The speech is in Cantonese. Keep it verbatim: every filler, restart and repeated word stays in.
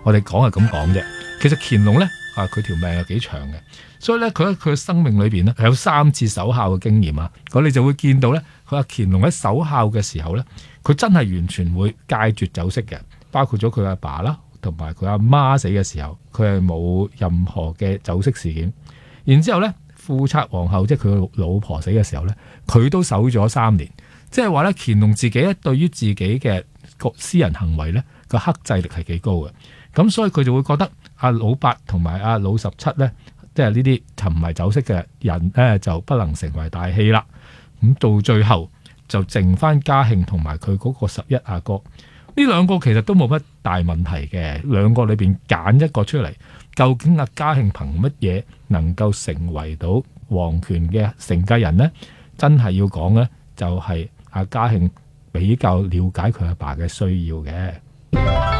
我哋講係咁講啫。其實乾隆咧啊，佢條命係幾長嘅，所以咧佢喺佢嘅生命裏邊咧係有三次守孝嘅經驗啊。咁你就會見到咧，佢話乾隆喺守孝嘅時候咧，佢真係完全會戒絕酒色嘅，包括咗佢阿爸啦，同埋佢阿媽死嘅時候，佢係冇任何嘅酒色事件。然之後咧，富察皇后即係佢老婆死嘅時候咧，佢都守咗三年。即係話咧，乾隆自己咧對於自己嘅個私人行為咧個克制力係幾高嘅。咁所以佢就會覺得阿老八同埋阿老十七咧，即係呢啲沉迷酒色嘅人咧，就不能成為大器啦。咁到最後就剩翻嘉慶同埋佢嗰個十一阿哥，呢兩個其實都冇乜大問題嘅。兩個裏邊揀一個出嚟，究竟阿嘉慶憑乜嘢能夠成為到皇權嘅承繼人呢？真係要講呢，就係阿嘉慶比較了解佢阿爸嘅需要嘅。